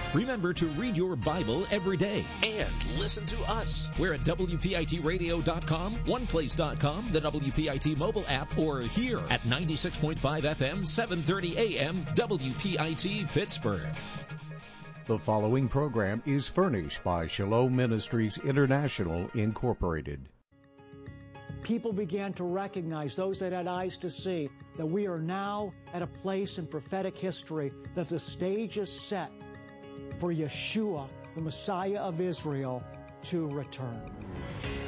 Remember to read your Bible every day and listen to us. We're at WPITradio.com, OnePlace.com, the WPIT mobile app, or here at 96.5 FM, 730 AM, WPIT Pittsburgh. The following program is furnished by Shalom Ministries International, Incorporated. People began to recognize, those that had eyes to see, that we are now at a place in prophetic history that the stage is set for Yeshua, the Messiah of Israel, to return.